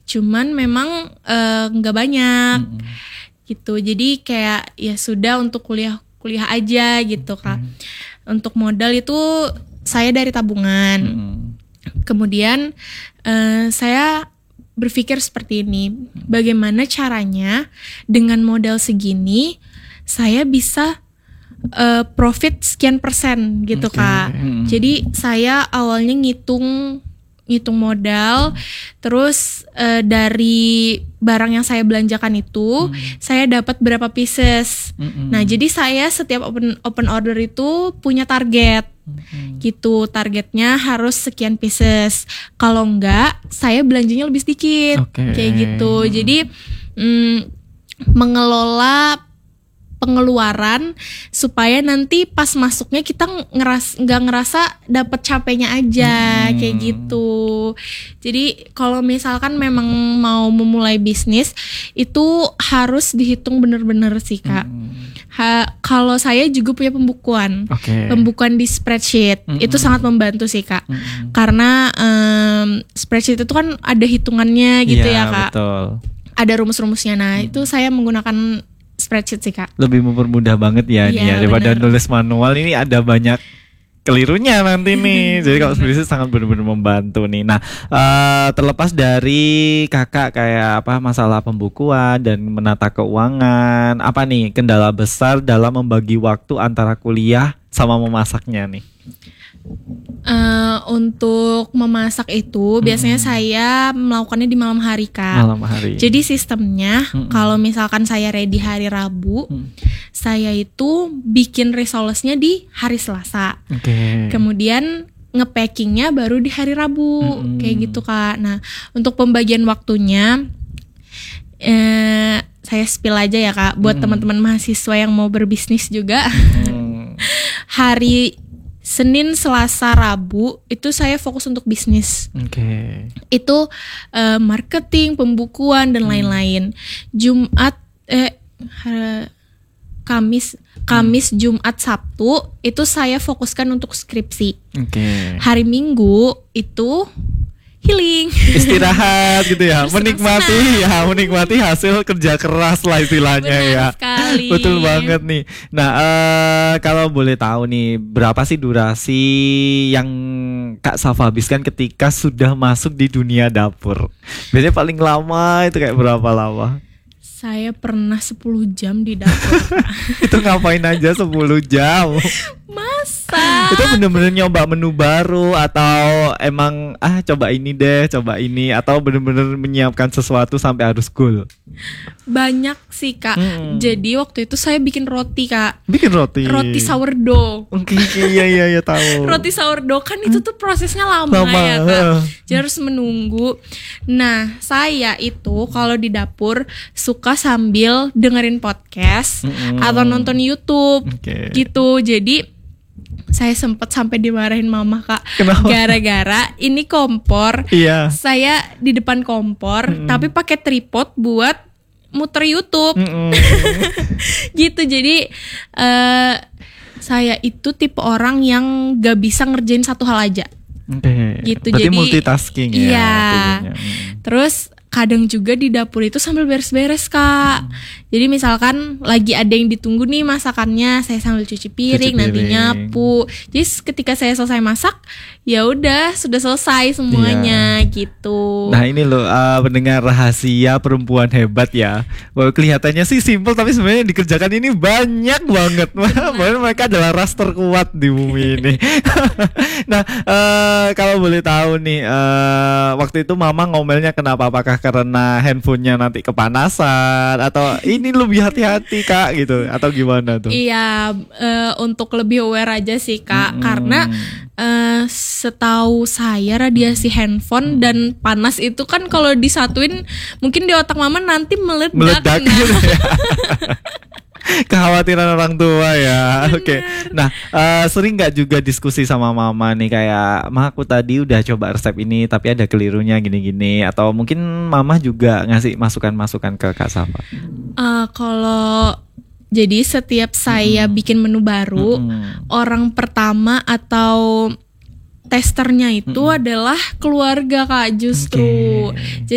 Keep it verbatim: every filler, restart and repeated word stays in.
cuman memang nggak uh, banyak hmm. gitu. Jadi kayak ya sudah untuk kuliah kuliah aja gitu Kak. Hmm. Untuk modal itu saya dari tabungan. Hmm. Kemudian uh, saya berpikir seperti ini, bagaimana caranya dengan modal segini saya bisa uh, profit sekian persen gitu okay. Kak. Hmm. Jadi saya awalnya ngitung ngitung modal, terus uh, dari barang yang saya belanjakan itu hmm. saya dapat berapa pieces. Hmm. Nah jadi saya setiap open open order itu punya target. Hmm. Gitu, targetnya harus sekian pieces. Kalau enggak, saya belanjanya lebih sedikit. Okay. Kayak gitu. Jadi mm, mengelola pengeluaran supaya nanti pas masuknya kita ngeras nggak ngerasa dapat capeknya aja hmm. kayak gitu. Jadi kalau misalkan memang mau memulai bisnis itu harus dihitung bener-bener sih Kak. Hmm. Ha, kalau saya juga punya pembukuan, okay. pembukuan di spreadsheet hmm. itu sangat membantu sih Kak. Hmm. Karena um, spreadsheet itu kan ada hitungannya gitu ya, ya Kak. Betul. Ada rumus-rumusnya. Nah hmm. itu saya menggunakan spreadsheet sih Kak. Lebih mempermudah banget ya, ya nih ya daripada bener. Nulis manual ini ada banyak kelirunya nanti nih. Jadi kalau spreadsheet sangat benar-benar membantu nih. Nah uh, terlepas dari kakak kayak apa masalah pembukuan dan menata keuangan, apa nih kendala besar dalam membagi waktu antara kuliah sama memasaknya nih? Uh, untuk memasak itu hmm. biasanya saya melakukannya di malam hari Kak. Malam hari. Jadi sistemnya hmm. kalau misalkan saya ready hari Rabu, hmm. saya itu bikin resolesnya di hari Selasa. Okay. Kemudian ngepackingnya baru di hari Rabu, hmm. kayak gitu Kak. Nah untuk pembagian waktunya, eh, saya spill aja ya Kak, buat hmm. teman-teman mahasiswa yang mau berbisnis juga. Hmm. Hari Senin, Selasa, Rabu itu saya fokus untuk bisnis. Oke. Okay. Itu uh, marketing, pembukuan dan hmm. lain-lain. Jumat, eh, Kamis, Kamis, hmm. Jumat, Sabtu itu saya fokuskan untuk skripsi. Oke. Okay. Hari Minggu itu healing, istirahat gitu ya, menikmati ya, menikmati hasil kerja keras lah istilahnya. Benar ya. Sekali. Betul banget nih. Nah uh, kalau boleh tahu nih berapa sih durasi yang Kak Safa habiskan ketika sudah masuk di dunia dapur? Biasanya paling lama itu kayak berapa lama? Saya pernah sepuluh jam di dapur. Itu ngapain aja sepuluh jam? Masa? Itu bener-bener nyoba menu baru atau emang ah coba ini deh, coba ini, atau bener-bener menyiapkan sesuatu sampai harus goal? Banyak sih Kak. Hmm. Jadi waktu itu saya bikin roti Kak. Bikin roti? Roti sourdough. Oke, okay, iya iya iya tahu. Roti sourdough kan itu tuh prosesnya lama, lama. ya Kak. Jadi harus menunggu. Nah saya itu kalau di dapur suka sambil dengerin podcast mm-hmm. atau nonton YouTube. Okay. Gitu. Jadi saya sempat sampai dimarahin mama Kak. Kenapa? Gara-gara ini kompor. Iya. Saya di depan kompor mm-hmm. tapi pakai tripod buat muter YouTube. Mm-hmm. Gitu. Jadi uh, saya itu tipe orang yang gak bisa ngerjain satu hal aja. Okay. Gitu. Berarti jadi multitasking ya. Iya. Hmm. Terus kadang juga di dapur itu sambil beres-beres Kak. Hmm. Jadi misalkan lagi ada yang ditunggu nih masakannya, saya sambil cuci piring, cuci piring. nanti nyapu. Jadi ketika saya selesai masak, ya udah sudah selesai semuanya yeah. gitu. Nah ini loh uh, pendengar rahasia perempuan hebat ya. Wah, kelihatannya sih simple tapi sebenarnya yang dikerjakan ini banyak banget. Bahkan mereka adalah ras terkuat di bumi ini. Nah uh, kalau boleh tahu nih, uh, waktu itu mama ngomelnya kenapa? Apakah karena handphonenya nanti kepanasan atau ini lebih hati-hati Kak gitu atau gimana tuh? Iya, uh, untuk lebih aware aja sih Kak, hmm. karena uh, setahu saya radiasi handphone dan panas itu kan kalau disatuin mungkin di otak mama nanti meledak. Meledak nah. gitu ya. Kekhawatiran orang tua ya. Oke. Okay. Nah, uh, sering nggak juga diskusi sama mama nih kayak, "Ma, aku tadi udah coba resep ini tapi ada kelirunya gini-gini," atau mungkin mama juga ngasih masukan-masukan ke Kak Safa? Uh, kalau jadi setiap saya hmm. bikin menu baru, hmm. orang pertama atau testernya itu hmm. adalah keluarga Kak justru. Okay.